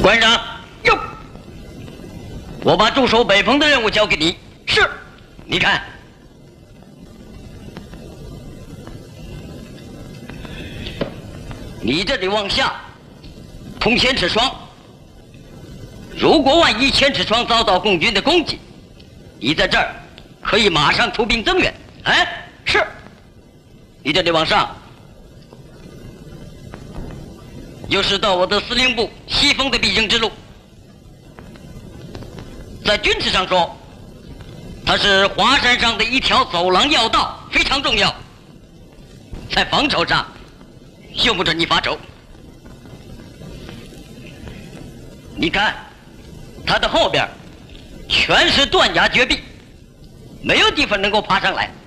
关上。哟，我把驻守北峰的任务交给你。是，你看，你这里往下通千尺窗。如果万一千尺窗遭到共军的攻击，你在这儿可以马上出兵增援。哎，是。你这里往上，就是到我的司令部西风的必经之路。在军事上说，它是华山上的一条走廊要道，非常重要。在防守上，用不着你发愁。你看，它的后边全是断崖绝壁，没有地方能够爬上来。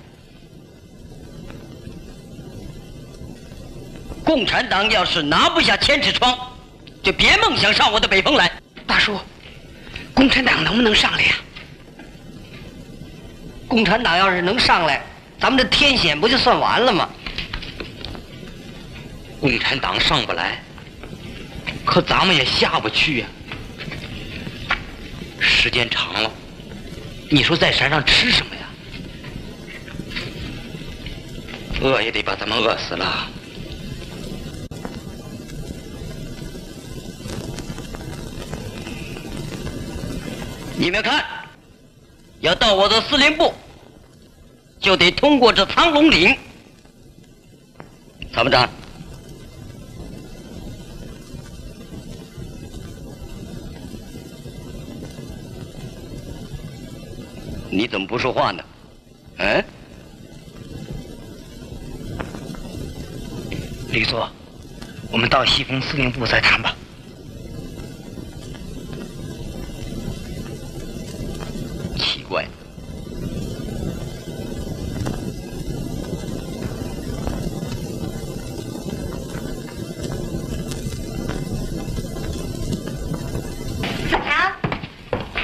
共产党要是拿不下千尺窗，就别梦想上我的北峰来。 大叔，共产党能不能上来呀？ 共产党要是能上来，咱们这天险不就算完了吗？ 共产党上不来，可咱们也下不去呀。时间长了，你说在山上吃什么呀？饿也得把咱们饿死了。 你们看，要到我的司令部，就得通过这苍龙岭。参谋长，你怎么不说话呢？嗯？ 李座，我们到西风司令部再谈吧。